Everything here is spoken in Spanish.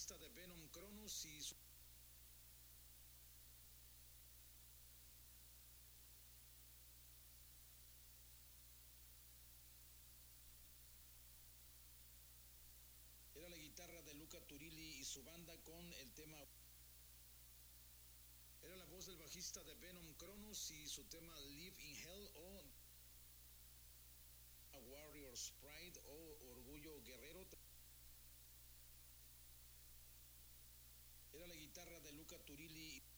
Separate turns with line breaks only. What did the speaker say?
bajista de Venom Cronus y su... Era la guitarra de Luca Turilli y su banda con el tema... Era la voz del bajista de Venom Cronus y su tema Live in Hell o Warrior's Pride o Orgullo Guerrero. Era la guitarra de Luca Turilli